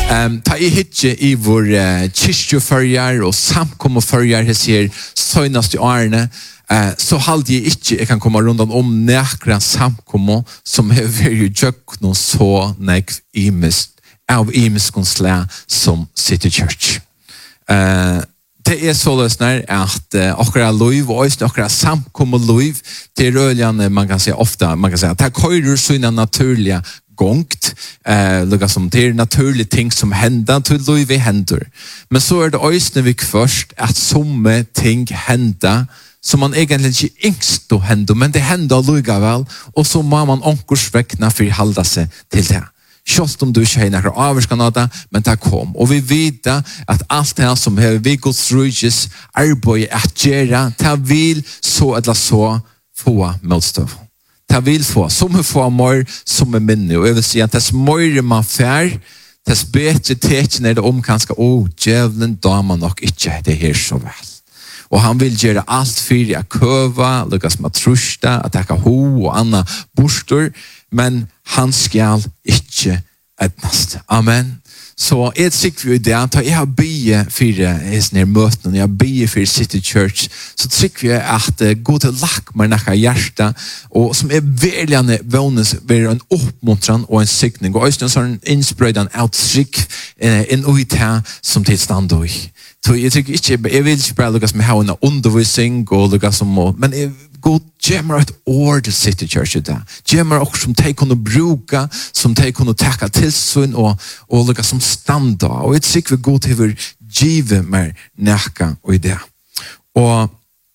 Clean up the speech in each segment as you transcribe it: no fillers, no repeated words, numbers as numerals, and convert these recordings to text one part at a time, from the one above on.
Ta I hitje I vår kyrkjøfølger og samkommefølger her sier søgnast I årene, så halde jeg ikke jeg kan komme rundt om nekra samkommer som har vært gjøk noe så nek av imiskonsle som City Church. Det så løsner at okra liv og okra samkommer liv til røljene man kan si ofta, man kan si at det køyrer sånne naturlige gongt, lukka som det naturliga ting som händer till liv händer. Men så det ösne vi först att somme ting hända som man egentligen inte yngst att hända, men det händer lugga väl och så må man onkursväckna för att hålla sig till det. Just om du inte har några avskanada, men det kom. Och vi vet att allt det som har vi Guds rikes arbete att göra, det vill så eller så få motstånd. Det vill få, som får mer som minne. Och jag vill säga att dess mer man fär, dess bättre tecken är det om kanske, djävulen damer nog inte det här så väl. Och han vill göra allt för att köva, lyckas med trusta, att täcka ho och andra borstor, men han skall inte ädnast. Amen. Så jag tycker vi det att jag har byggt för såna möten, jag har byggt för City Church, så tycker vi att gå till lack med näka hjärta och som är väljande vånes blir en uppmuntran och en signing och en sån inspiration uttryck in ut här som tillstånd då. Så jag tycker inte jag vill inte bara lukas med ha en undervisning och lukas som men god gemmer ett år till City Church där. Gemmer också som de kunde bruka, som de kunde tacka till sin och lukas som standa. Och jag tycker vi går till givet mer näka och det. Och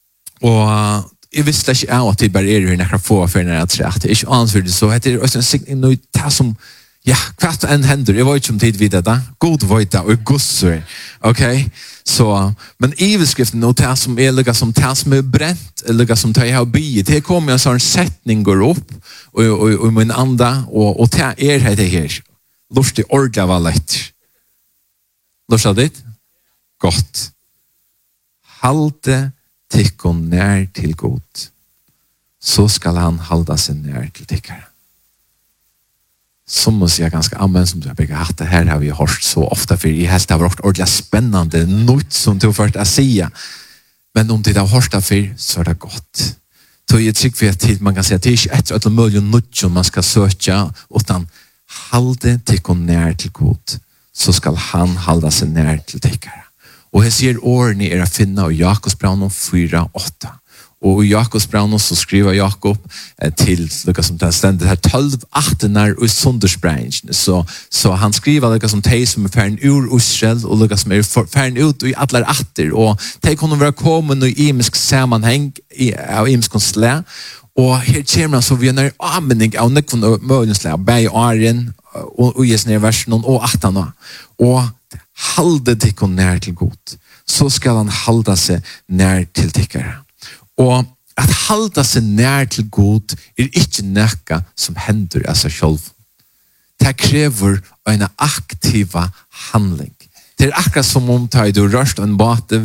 jag visste inte att det bara är hur näka få för när jag tror att det är inte ansvarigt så. Det är också en signing nu det som ja, kvart en händer. Jag var inte om tid vid det. God vojta och gossor. Okej? Så, men iveskriften och det som är lika som det som är bränt, lika som det har bytt. Det kommer en sån sättning går upp och min anda och det är det här. Lust det ordla var lätt. Lust det? Gott. Halte tikkon nær till god. Så skal han halda sig nær till tikkare. Som måste jag ganska amen som du har byggt hatt det här har vi hört så ofta för i helst har varit ordentligt spännande något som du först att säga. Men om det har hört det för så är det gott. Så jag tycker att man kan säga att det är inte ett eller möjligt något som man ska söka utan halde tikkon nær till god så skal han halda sig nær till tikkare. Och jag ser åren i era finna och Jakobsbrevet 4:8. Och i Jakobsbrevet så skriver Jakob till Lukas som ständigt här 12:8 när i sundersprängen. Så han skriver Lukas som tej som är färden ur Israel och Lukas som är färden ut i alla atter. Och tej kunde vara kommen i imisk sammanhang av imiskonstlä. Och här kommer så vi när användning av nekvon möjlighetslära bei åren och ges ner versen och 18. Och halde tikkon nær till god. Så skal han halda sig nær till tikkare. Og at halda sig nær til god ikke nekka som hender av seg selv. Det krever en aktiva handling. Det akkurat som om du rørst en bate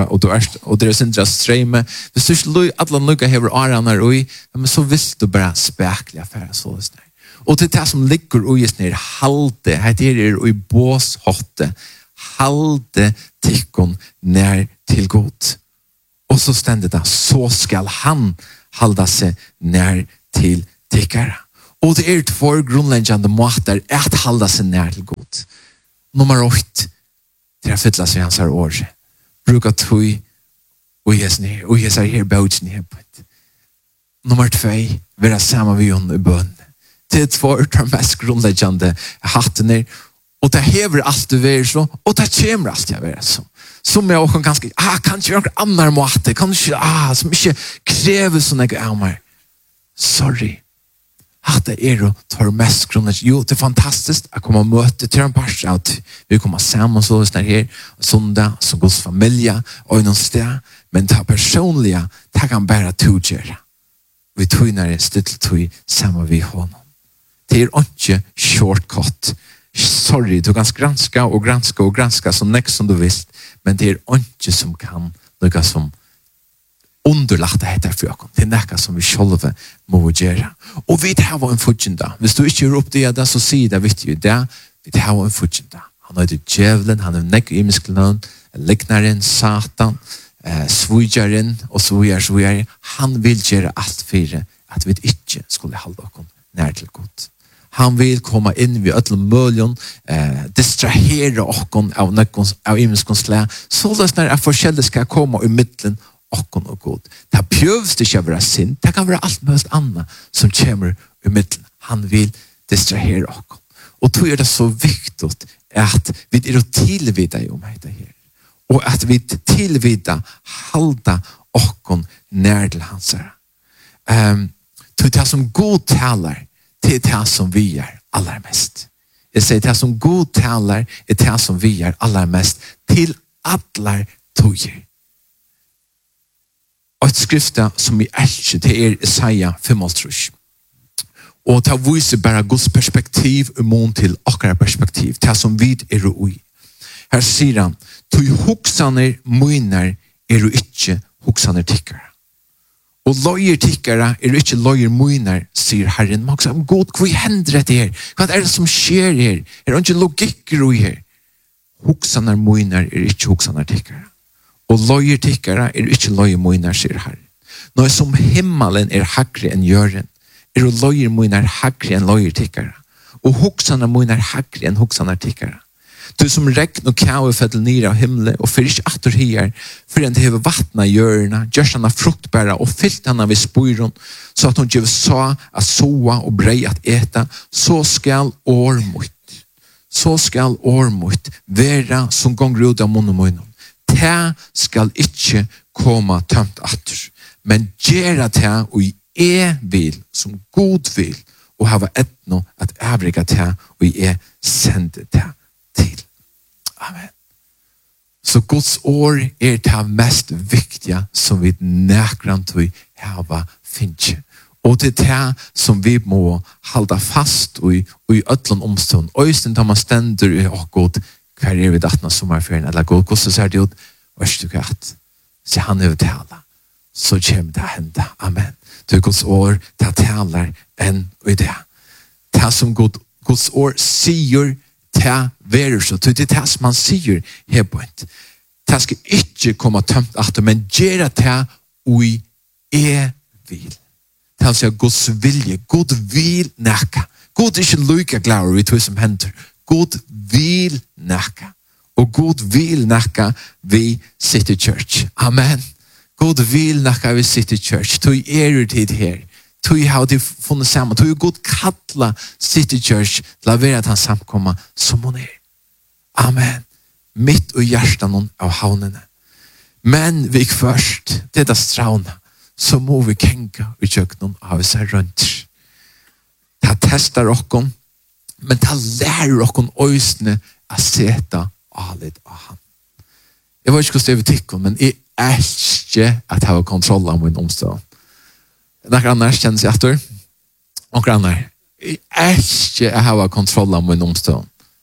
og det sindra strømme. Hvis du ikke alle lukka hever årene ui, så vil du bare spekla for så snart. Og til det som ligger ui snart, halde, det ui båshotte, halde tikkon nær til god. Och så ständigt där, så skal han halda sig nær till tikkare. Och det är två grundläggande måter att halda sig nær till god. Nummer 8, det är fylla sig hans här år. Bruka tog och ges ner, och ges här bauts ner på det. Nummer 2, vara samma vid hon i bön. Det är två de mest grundläggande hatten. Och det hever allt du ver så, och det kommer allt jag ver så. Som jag också ganska, kanske några andra måter, kanske, som inte kräver så mycket av mig. Sorry. Att det är då tar mest grundet. Jo, det är fantastiskt att komma och möta till en par att vi kommer samman så här söndag, som Guds familj och någon sted. Men det personliga, det kan bara tugera. Vi tog när det ställt tog samma vid honom. Det är inte shortcut. Sorry, du kan granska som nästa som du visst. Men det är inte som kan något som underlätta detta för oss. Det är något som vi själva måste göra. Och vi har en fortjänta. Hvis du inte gör upp det så säg det, vet du det. Vi har en fortjänta. Han heter djevelen, han nekk imiskelnøn, liknaren, Satan, svujaren, og så videre. Han vil gjøre alt for at vi ikke skulle holde oss nær til Gud. Han vil komme inn ved ødel møljen, distrahere oss av imenskens lær, så løsner at forskjellig skal komme i midten okkon og god. Det behøves det ikke å være synd, det kan være alt mulig annet som kommer i midten. Han vil distrahere okkon. Og då det så viktig at vi er tilvida om dette her. Og at vi tilvida halda okkon nær til hans her. Det som god taler, det er det som vi er allermest. Jeg sier det som god taler, er det som vi er allermest til allar tøyer. Og et skrifta som vi elsker, det er Isaiah 5:3. Og det viser bare Guds perspektiv i mån til akkurat perspektiv, det som vi er ui. Her sier han, «Tui hoksaner munar er ikke hoksaner tikkara. Og løyer tikkara er ikke løyer munar, sier Herren». Man kan si, «God, hva hender det her? Hva er det som skjer her? Er det ikke logikker ui her?» Hoksaner munar er ikke hoksaner tikkara. Og løyer tikkara er ikke løyer munar, sier Herren. Nå som himmelen er hakre enn jøren, er og løyer munar hakre enn løyer tikkara. Og hoksaner munar hakre enn hoksaner tikkara. Du som regn og kjave fedel nere av himmelen, og fyrir ikke atter her, for en det hever vattna hjørna, gjørs hana fruktbæra, og fyllt hana ved sporon, så at hun gjør sa at soa og brei at eta, så skal årmut vera som gonger ut av munn og munn. Det skal ikke komme tømt atter, men gjøre det og vil, som god vil, og hava etno at avrika det og sende det til. Amen. Så Guds år er det mest viktige som vi nekrant vi hava finne. Og det er det som vi må halda fast i ødlån omstånd. Øysten tar man stender i God, hver er vi dattna sommerferien, eller God, hvordan ser det ut? Vørst du galt? Så han er tala. Så kommer det hende. Amen. Det er Guds år, det taler enn i det. Det som Guds år sier, det verer så. Det er det som han sier her på en. Det skal ikke komme tømt at men gjøre det og vil. Det er altså Guds vilje. God vil nækka. God er ikke lykke glad i det som hender. God vil nækka. Og God vil nækka vi City Church. Amen. God vil nækka vi City Church. Du er tid her. Du har det funnet sammen. Du har god kattla City Church til å være at han samkommer som hun er. Amen. Mitt og hjertan av havnene. Men vi først, det er strauna, så må vi kenka i kjøkkenen av seg rundt. Det testar okkon, men det lærer okkon øysene å seta alit av han. Jeg vet ikke hvordan det er vi tykker, men jeg elsker at jeg har kontroll av min omstånd. Noen andre kjenner seg etter. Noen andre. Jeg elsker at jeg har kontroll av min omstånd.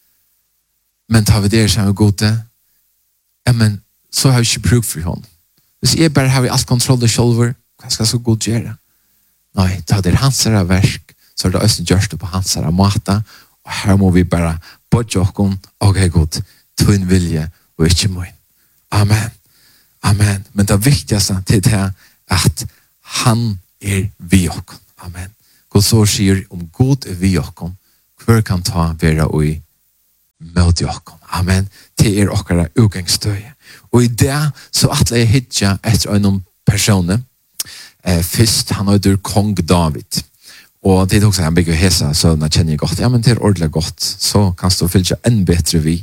Men tar vi det som er gode, men så har vi ikke bruk for henne. Hvis jeg bare har alt kontroll av selv, hva skal jeg så god gjøre? Nei, da det er hans verk, så er det også gjørst det på hans måte, og her må vi bare bodge oss, ok, god, tvinn vilje, og ikke min. Amen. Amen. Men det viktigste til det er at han er vi oss. Amen. Guds ord sier om god er vi oss, hver kan ta være og i møte oss. Amen. Det er okkara utgangsstøye. Og i det så atle jeg hitja etter en person. Først han heter Kong David. Og det er også han bygger hesa, så den kjenner jeg godt. Ja, men det er ordentlig godt. Så kan du fylle enn bedre vi.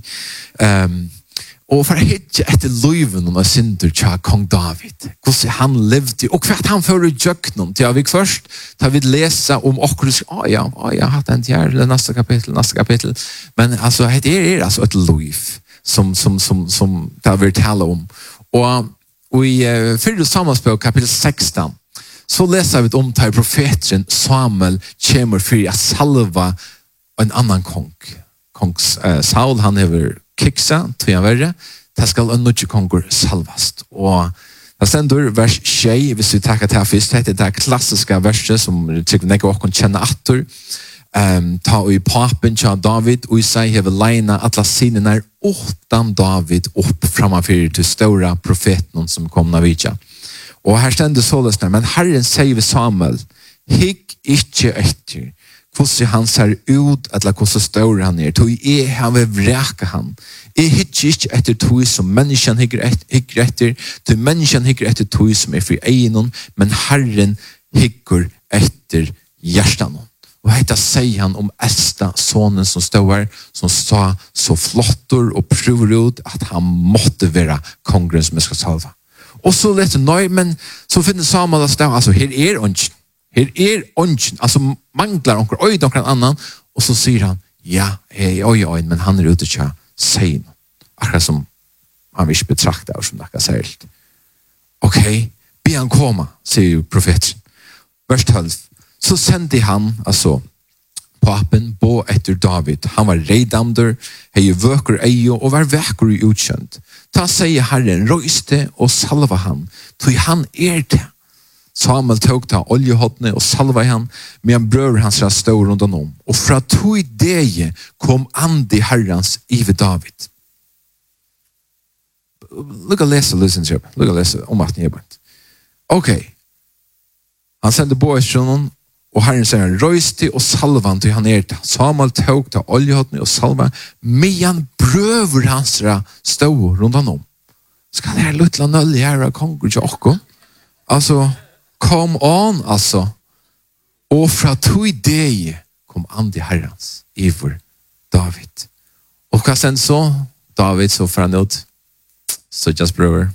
Og for hitja etter løyven og synder til Kong David. Hvordan han levde, og hva han fører i djøknen. Til vi først, da vi leser om okkur, jeg har hatt en til her, neste kapittel. Men altså, det er altså et løyv som det vil tale om. Og i fyrre sammanspel, kapittel 16, så leser vi om til profeten Samuel kommer for å salva en annan kong. Saul, han hever kiksa, tror jeg verre, det skal en nødje konger salvast. Og det stender vers 6, hvis vi takker til først, det er det klassiske verset som jeg nekker åkken kjenner atter. ta i papen til David, og seg hever leina alla sinene utan David opp framfor til stora profeten som kom Navitja. Og her stender såles der, men Herren sier ved Samuel, hikk ikke etter hvordan han ser ut, eller hvordan stor han tog han vil vreka han. Jeg hikker ikke etter tog som menneskene hikker etter, til menneskene hikker etter tog som fri egnon, men Herren hikker etter hjertan. Og dette sier han om Esta, sonen som stod her, som sa så flottor og prøver ut at han måtte være kongen som jeg skal salva. Og så lette nøy, men så finner Samuel at altså her ånden. Her ånden, altså mangler onker, oi, onker annan, og så sier han, ja, oi, men han ute til å si noe. Akkurat som han vil ikke betrakte av som det er særligt. Ok, be han komme, sier jo profeten. Vers 12. Så sendte han, altså, papen, bo etter David. Han var reidamder, hei vøker eio, og var vekker i utkjønt. Ta sier Herren, røyste og salva han, tog han det. Samuel tog ta oljehåttene og salva han, men han brøver hans stod rundt om. Og fra tog det kom andi Herrens ive David. Lukka lese, lukka lese om at ni Ok. Han sendte bo etter noen, og Herren sier han, røyste og salva han til han det. Samuel tog ta oljehåttene og salva, men han brøver hans stod rundt om. Skal det her luttla nølle her av konger til okko? Altså, come on, altså. Og fra tog det kom andi Herrens iver David. Og hva sen så? David så foran ut. Så just brøver.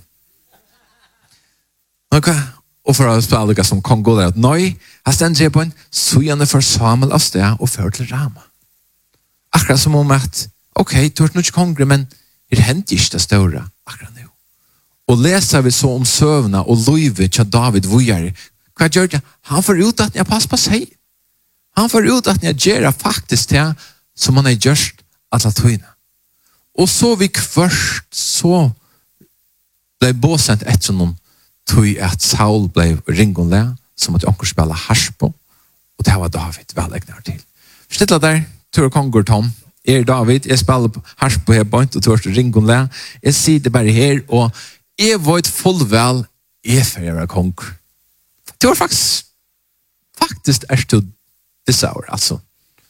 Ok. Og for å spille det som kong går der. Nei, jeg stender på en søgjende for Samuel av sted og før til Rama. Akkurat som om at, ok, du har ikke kongre, men det hendte ikke det større akkurat nå. Og leser vi så om søvna og løyve til David vujar. Hva gjør det? Han får ut at jeg passer på seg. Han får ut at jeg gjør faktisk det som han har gjort alle tøyene. Og så vi først så ble båsendt etter noen tøy at Saul ble ringonle som at onker spela hars på. Og det var David velegnar til. Forstilla der, Tor Konger Tom. David, jeg spiller hars på her point og Tor ringonle. Jeg sier det bare her og jeg var et fullvel for jeg var konger. Det var faktisk du disse år, altså.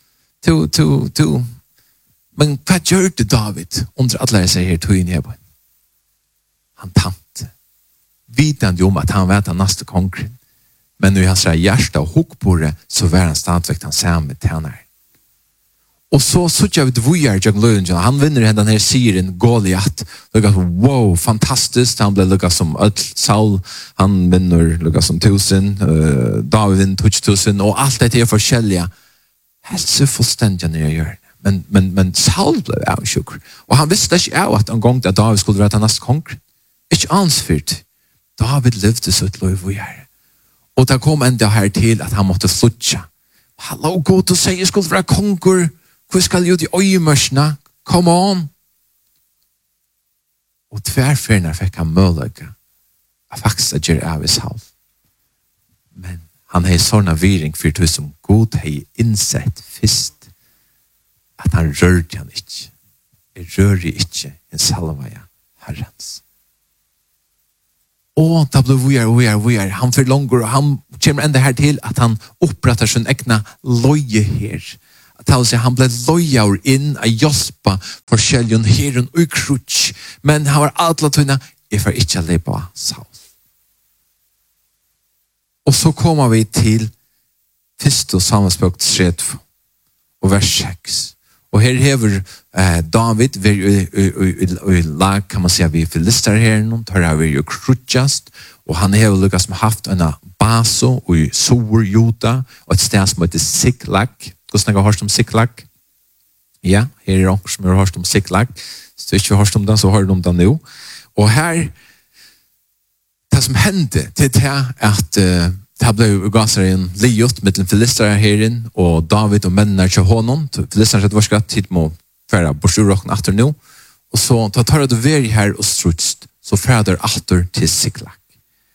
Men hva gjør det David under at lære seg her tog inn i her? Han tante. Vitande om at han var den neste konger. Men når han sa hjärsta og hukbore, så var han stadvekt han samme tjenere. Og så jeg vet vujar jag lønja. Han vinner den her serien Goliath. Lukka som wow, fantastiskt. Han ble lukka som Saul. Han vinner lukka som 1000. David vinner 2000. Og alt det er forskjellige. Helt så fullstendig når jeg gjør det. Men Saul ble avsjukker. Og han visste ikke av at en gang da David skulle være neste konger. Ikke ansfyrt. David levde så et løy vujar. Og det kom enda her til at han måtte flutja. Hallo, god å si jeg skulle være konger. Hva skal jo de øyemørsene? Come on! Og tverferner fikk han møløyga av faktisk at gjøre av i Saul. Men han har sånne viring for det som god har innsett først at han rørte han ikke. Jeg rører ikke en salvaja Herrens. Og da ble vi er. Han for langer, og han kommer enda her til at han oppretter sin egna løye her. Han ble loyal inn av hjelpa forskjellige her og ukrutsk, men han var alle tøyne, jeg får ikke leve på Saul. Og så kommer vi til 1. Samuelsbok 3 og vers 6. Og her hever David i lag, kan man si, vi filister her, tar her vi jo krutskast, og han hever lukket som haft en baso i Sor, Juda, og et sted som heter Siklag. Hvordan jeg har hørt om Siklag? Ja, her er noen som har hørt om Siklag. Hvis du ikke har hørt om det, så har du om det nå. Og her, det som hendte, det er at det ble gasset en liot mellom filisterne her inn, og David og mennene til hånden. Filisterne var skatt til å være bortsjurokken etter nå. Og så tar det vei her og strutst, så færder etter til Siklag.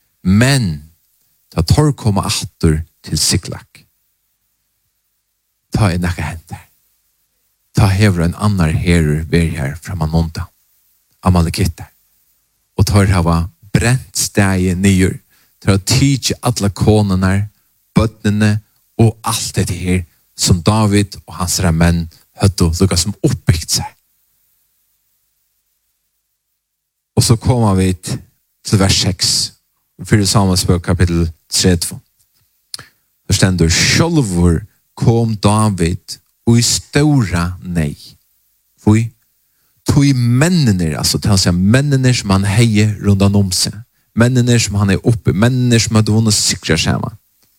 Men da tar komme etter til Siklag. ta en näka händer. Ta hever en annan herur ver här framanonda. Amalekittar. Och tar hava bränt stegi nyer. Tar tidsi alla konerna, bötnene och allt det här som David och hans män hödde lukka som uppbyggt sig. Och så kommer vi till vers 6. För Samuels bok kapitel 32. Där ständer självor kom David och i stora nej. Fui tog männen, alltså till att säga männen som han hejer rundan om sig. Männen som han är uppe, männen som hade vunnit sikra samman.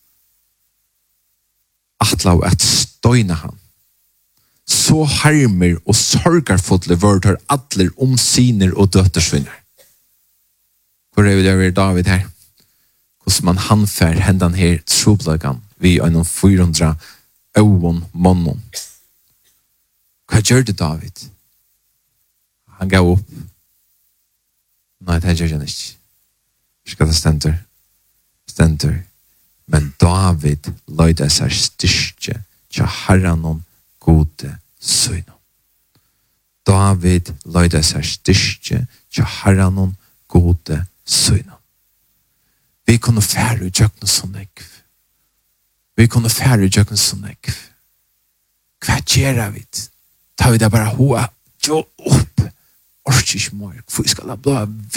Atla att stöjna han. Så harmer och sorgarfotle vörd atler om siner och döttersvinnar. Hvor är det David här? Hvordan man handfär händan här troblagan vid en 400 ögon månen. Vad gör det David? Han gav upp. Nej, det gör han inte. Ska det ständer. Men David löjde sig styrke till herranon gode søgnon. David løyde seg styrke til herranon gode søgnon. Vi kunne fære utjøkken som ekv. Hva gjør vi? Tar vi det bare hoa jo opp. Orsk ikke mer. Hvor skal det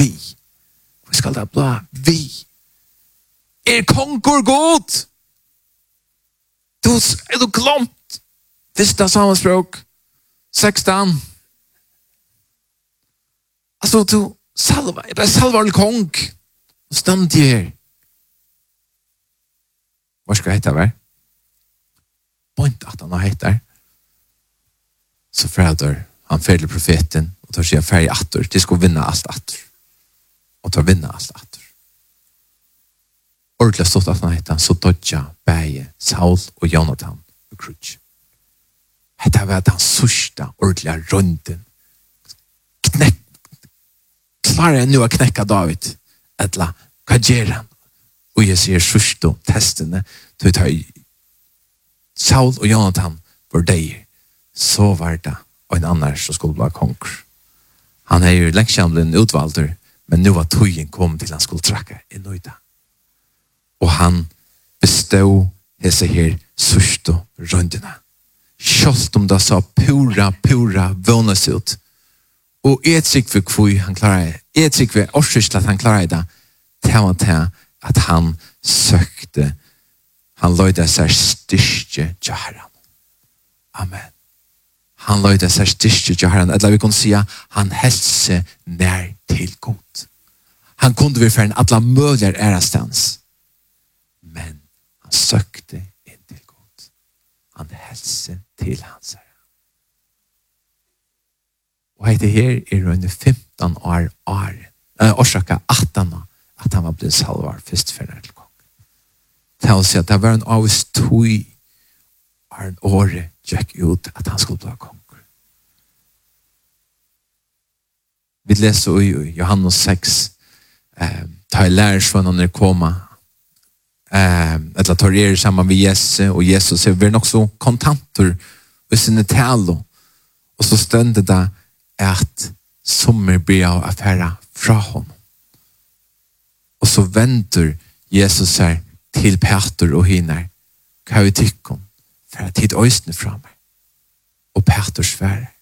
bli vi? Konger god? Du glömt. Första sammanspråk 16. Alltså du salva, jag bara salvar till kong. Och stand här. Vad ska jag heta väl? Point att han heter. Så föräldrar, han färdig profeten och tar sig färg attor. De ska vinna allt attor. Och tar vinna allt attor. Ordentligt stått att han heter så dodja, bäge, Saul och Jonathan och Krutsch. Hetta var den sørsta ordentliga runden. Klarar nu att knäcka David. Etla, vad gör han? Och jag ser sørsta testene. Då tar Saul och Jonathan för dig. Så var det en annan som skulle bli konger. Han är ju längst blivit utvald, men nu var tøyen kom till han skulle tracka i nöjda. Och han bestod hese här sørsta rundena. Kjolt om det sa pura vånas ut. Og et sikve kvui han klarar det. Et sikve årskyssel at han klarar det. Til at han søkte. Han løyde seg styrke til Herren. Amen. Han løyde seg styrke til Herren. Eller vi kunne si han helse nær til god. Han kunde vi for en alla muligere ærastans. Men han søkte inn til god. Han helse til hans herre. Og det her under 15 år årsaka 18 år at han var blitt salvar først for til kong. Det vil si at det var en avis tøy en året gikk ut at han skulle bli kong. Vi leser i Johannes 6 ta i lærersvånene koma eller tar sammen med Jesus og Jesus er vi nok så kontanter i sine talo og så stønde det at sommer blir av affæra fra honom. Og så venter Jesus her til Peter og hinner. Hva vi tykker om? For at tid øysene fra meg. Og Peter sværer.